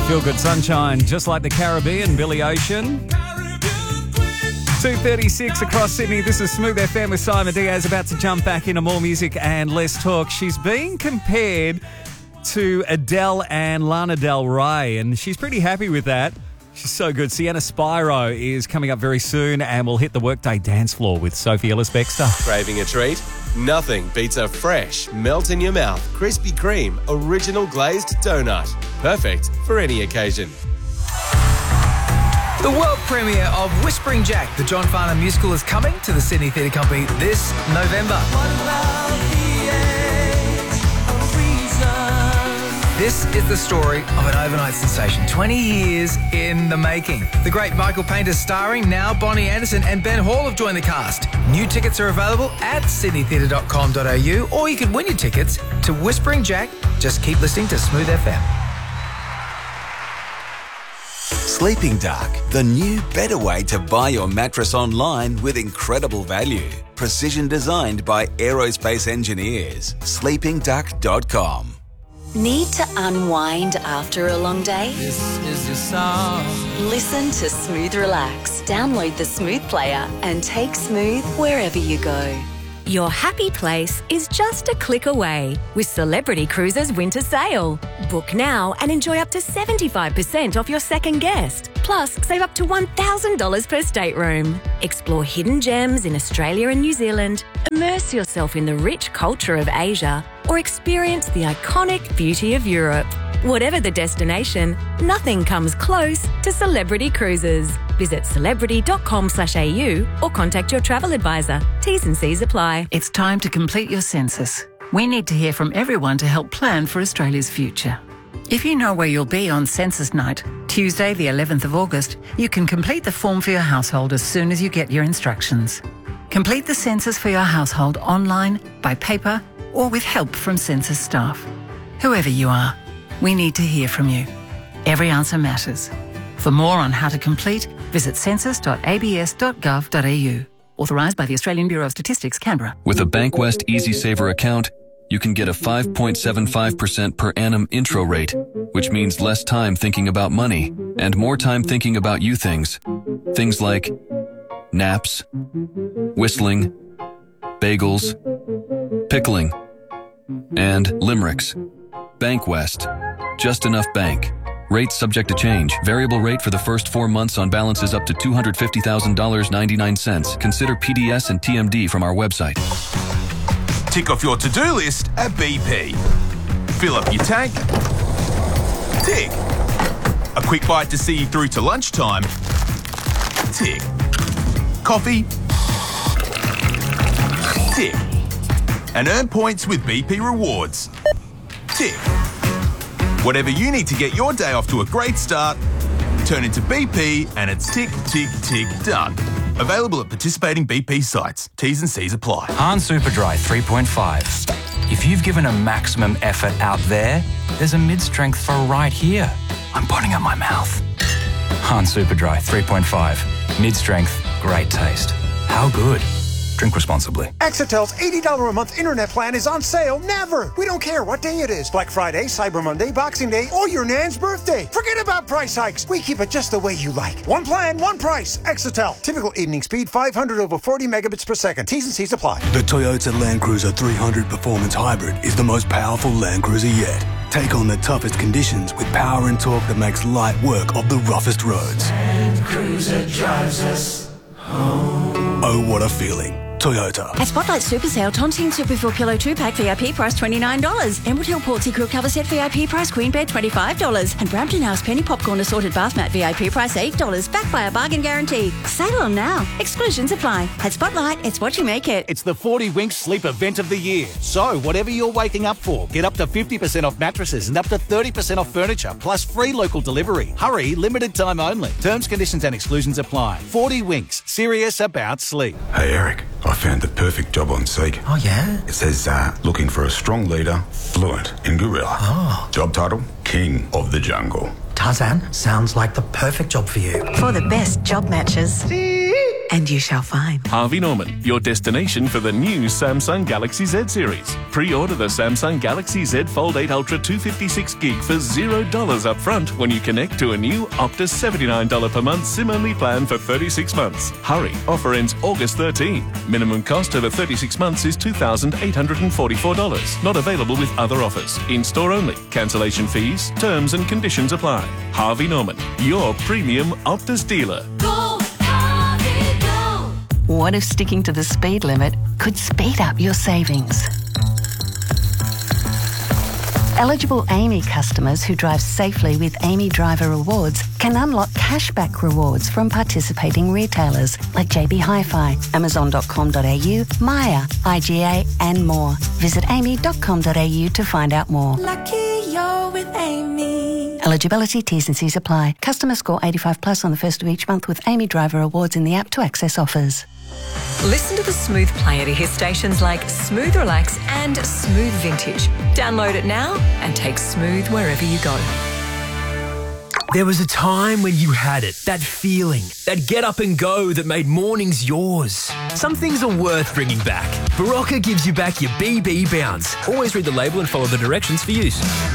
Feel Good Sunshine, just like the Caribbean, Billy Ocean. 2:36 across Sydney. This is Smooth FM with Simon Diaz, about to jump back into more music and less talk. She's being compared to Adele and Lana Del Rey, and she's pretty happy with that. She's so good. Sienna Spiro is coming up very soon, and we'll hit the Workday dance floor with Sophie Ellis-Bextor. Craving a treat? Nothing beats a fresh, melt-in-your-mouth, Krispy Kreme original glazed donut. Perfect for any occasion. The world premiere of Whispering Jack, the John Farnham musical, is coming to the Sydney Theatre Company this November. This is the story of an overnight sensation, 20 years in the making. The great Michael Painter starring, now Bonnie Anderson and Ben Hall have joined the cast. New tickets are available at sydneytheatre.com.au, or you can win your tickets to Whispering Jack. Just keep listening to Smooth FM. Sleeping Dark, the new, better way to buy your mattress online with incredible value. Precision designed by aerospace engineers. sleepingduck.com. Need to unwind after a long day? This is your song. Listen to Smooth Relax. Download the Smooth player and take Smooth wherever you go. Your happy place is just a click away with Celebrity Cruises Winter Sale. Book now and enjoy up to 75% off your second guest. Plus, save up to $1,000 per stateroom. Explore hidden gems in Australia and New Zealand, immerse yourself in the rich culture of Asia, or experience the iconic beauty of Europe. Whatever the destination, nothing comes close to Celebrity Cruises. Visit celebrity.com.au or contact your travel advisor. T's and C's apply. It's time to complete your census. We need to hear from everyone to help plan for Australia's future. If you know where you'll be on census night, Tuesday the 11th of August, you can complete the form for your household as soon as you get your instructions. Complete the census for your household online, by paper, or with help from census staff. Whoever you are, we need to hear from you. Every answer matters. For more on how to complete, visit census.abs.gov.au. Authorised by the Australian Bureau of Statistics, Canberra. With a Bankwest EasySaver account, you can get a 5.75% per annum intro rate, which means less time thinking about money and more time thinking about you things. Things like naps, whistling, bagels, pickling, and limericks. Bankwest. Just enough bank. Rates subject to change. Variable rate for the first 4 months on balances up to $250,000.99. Consider PDS and TMD from our website. Tick off your to-do list at BP. Fill up your tank. Tick. A quick bite to see you through to lunchtime. Tick. Coffee. Tick. And earn points with BP Rewards. Tick. Whatever you need to get your day off to a great start, turn into BP and it's tick, tick, tick, done. Available at participating BP sites. T's and C's apply. Han Superdry 3.5. If you've given a maximum effort out there, there's a mid-strength for right here. I'm putting up my mouth. Han Superdry 3.5. Mid-strength, great taste. How good? Drink responsibly. Exitel's $80 a month internet plan is on sale never. We don't care what day it is. Black Friday, Cyber Monday, Boxing Day, or your nan's birthday. Forget about price hikes. We keep it just the way you like. One plan, one price. Exitel. Typical evening speed 500 over 40 megabits per second. T's and C's apply. The Toyota Land Cruiser 300 Performance Hybrid is the most powerful Land Cruiser yet. Take on the toughest conditions with power and torque that makes light work of the roughest roads. Land Cruiser drives us home. Oh, what a feeling. Toyota. At Spotlight Super Sale, Tontine Super 4 Kilo 2-pack VIP price $29. Emerald Hill Portsea Quilt Cover Set VIP price Queen Bed $25. And Brampton House Penny Popcorn Assorted Bath Mat VIP price $8. Backed by a bargain guarantee. Sale on now. Exclusions apply. At Spotlight, it's what you make it. It's the 40 Winks Sleep Event of the Year. So, whatever you're waking up for, get up to 50% off mattresses and up to 30% off furniture, plus free local delivery. Hurry, limited time only. Terms, conditions and exclusions apply. 40 Winks. Serious about sleep. Hey, Eric. I found the perfect job on Seek. Oh, yeah? It says, looking for a strong leader, fluent in gorilla. Oh. Job title, King of the Jungle. Tarzan, sounds like the perfect job for you. For the best job matches and you shall find. Harvey Norman, your destination for the new Samsung Galaxy Z series. Pre-order the Samsung Galaxy Z Fold 8 Ultra 256GB for $0 up front when you connect to a new Optus $79 per month SIM-only plan for 36 months. Hurry, offer ends August 13. Minimum cost over 36 months is $2,844. Not available with other offers. In-store only. Cancellation fees, terms and conditions apply. Harvey Norman, your premium Optus dealer. What if sticking to the speed limit could speed up your savings? Eligible Amy customers who drive safely with Amy Driver Rewards can unlock cashback rewards from participating retailers like JB Hi-Fi, Amazon.com.au, Maya, IGA and more. Visit amy.com.au to find out more. Lucky you're with Amy. Eligibility, T's and C's apply. Customer score 85 plus on the first of each month with Amy Driver Rewards in the app to access offers. Listen to the Smooth Player to hear stations like Smooth Relax and Smooth Vintage. Download it now and take Smooth wherever you go. There was a time when you had it, that feeling, that get up and go that made mornings yours. Some things are worth bringing back. Barocca gives you back your BB bounce. Always read the label and follow the directions for use.